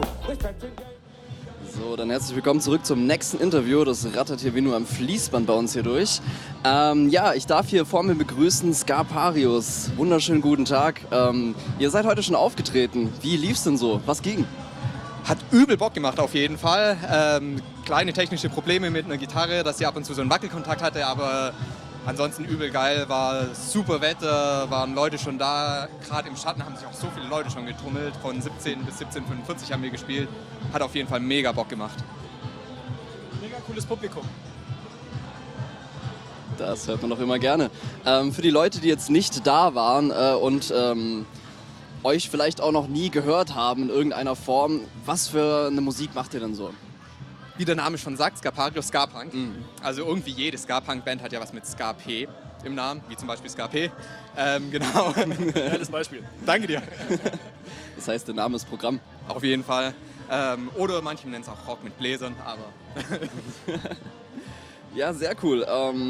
So, dann herzlich willkommen zurück zum nächsten Interview. Das rattert hier wie nur am Fließband bei uns hier durch. Ja, ich darf hier vor mir begrüßen Scarparius. Wunderschönen guten Tag. Ihr seid heute schon aufgetreten. Wie lief's denn so? Was ging? Hat übel Bock gemacht auf jeden Fall. Kleine technische Probleme mit einer Gitarre, dass sie ab und zu so einen Wackelkontakt hatte, aber ansonsten übel geil. War super Wetter, waren Leute schon da. Gerade im Schatten haben sich auch so viele Leute schon getummelt. Von 17 bis 17:45 haben wir gespielt. Hat auf jeden Fall mega Bock gemacht. Mega cooles Publikum. Das hört man doch immer gerne. Für die Leute, die jetzt nicht da waren und euch vielleicht auch noch nie gehört haben in irgendeiner Form, was für eine Musik macht ihr denn so? Wie der Name schon sagt, Scarparius, Ska-Punk. Also irgendwie jede Ska-Punk-Band hat ja was mit Ska-P im Namen, wie zum Beispiel Ska-P. Genau. Geiles Beispiel. Danke dir. Das heißt, der Name ist Programm. Auf jeden Fall. Oder manche nennen es auch Rock mit Bläsern, aber... Ja, sehr cool.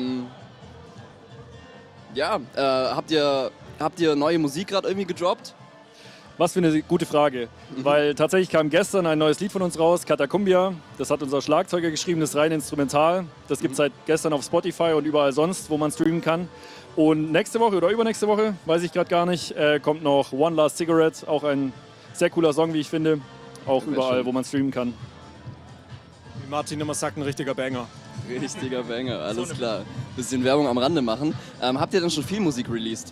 Habt ihr neue Musik gerade irgendwie gedroppt? Was für eine gute Frage, weil tatsächlich kam gestern ein neues Lied von uns raus, Katakumbia. Das hat unser Schlagzeuger geschrieben, das ist rein instrumental. Das gibt es seit gestern auf Spotify und überall sonst, wo man streamen kann. Und nächste Woche oder übernächste Woche, weiß ich gerade gar nicht, kommt noch One Last Cigarette, auch ein sehr cooler Song, wie ich finde. Auch überall, wo man streamen kann. Wie Martin immer sagt, ein richtiger Banger. Richtiger Banger, alles klar. Bisschen Werbung am Rande machen. Habt ihr denn schon viel Musik released?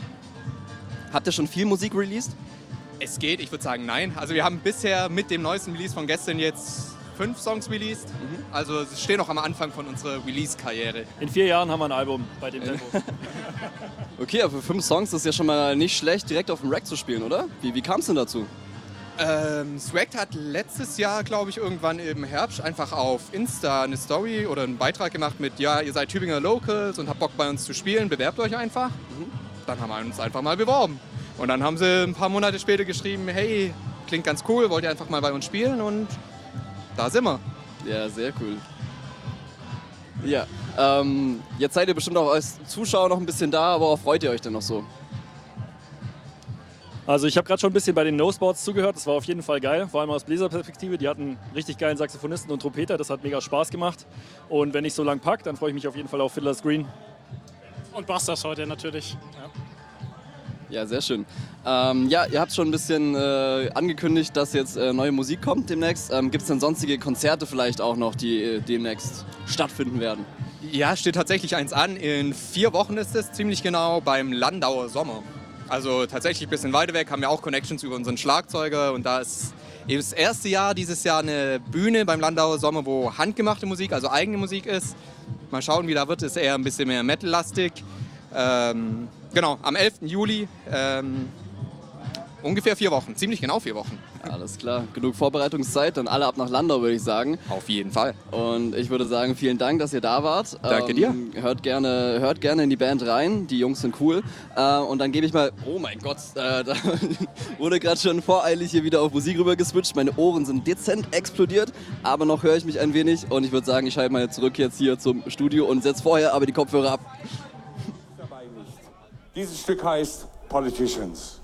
Es geht, ich würde sagen nein. Also wir haben bisher mit dem neuesten Release von gestern jetzt 5 Songs released. Also es steht noch am Anfang von unserer Release-Karriere. In 4 Jahren haben wir ein Album bei dem Tempo. Okay, aber für 5 Songs ist ja schon mal nicht schlecht, direkt auf dem Rack zu spielen, oder? Wie kam es denn dazu? Swag hat letztes Jahr, glaube ich, irgendwann im Herbst einfach auf Insta eine Story oder einen Beitrag gemacht mit, ja, ihr seid Tübinger Locals und habt Bock bei uns zu spielen, bewerbt euch einfach. Dann haben wir uns einfach mal beworben. Und dann haben sie ein paar Monate später geschrieben, hey, klingt ganz cool, wollt ihr einfach mal bei uns spielen? Und da sind wir. Ja, sehr cool. Ja, jetzt seid ihr bestimmt auch als Zuschauer noch ein bisschen da, worauf freut ihr euch denn noch so? Also ich habe gerade schon ein bisschen bei den No-Sports zugehört, das war auf jeden Fall geil, vor allem aus Bläserperspektive. Die hatten einen richtig geilen Saxophonisten und Trompeter, das hat mega Spaß gemacht. Und wenn ich so lang pack, dann freue ich mich auf jeden Fall auf Fiddler's Green. Und Bastards heute natürlich. Ja, sehr schön. Ja, ihr habt schon ein bisschen angekündigt, dass jetzt neue Musik kommt demnächst. Gibt es denn sonstige Konzerte vielleicht auch noch, die demnächst stattfinden werden? Ja, steht tatsächlich eins an. In 4 Wochen ist es ziemlich genau beim Landauer Sommer. Also tatsächlich ein bisschen weiter weg, haben wir auch Connections über unseren Schlagzeuger. Und da ist eben das erste Jahr, dieses Jahr eine Bühne beim Landauer Sommer, wo handgemachte Musik, also eigene Musik ist. Mal schauen, wie da wird. Ist eher ein bisschen mehr Metal-lastig. Genau, am 11. Juli, ungefähr 4 Wochen, ziemlich genau 4 Wochen. Alles klar, genug Vorbereitungszeit, dann alle ab nach Landau, würde ich sagen. Auf jeden Fall. Und ich würde sagen, vielen Dank, dass ihr da wart. Danke dir. Hört gerne in die Band rein, die Jungs sind cool. Und dann gebe ich mal, oh mein Gott, da wurde gerade schon voreilig hier wieder auf Musik rüber geswitcht. Meine Ohren sind dezent explodiert, aber noch höre ich mich ein wenig. Und ich würde sagen, ich schalte mal zurück jetzt hier zum Studio und setze vorher aber die Kopfhörer ab. Dieses Stück heißt Politicians.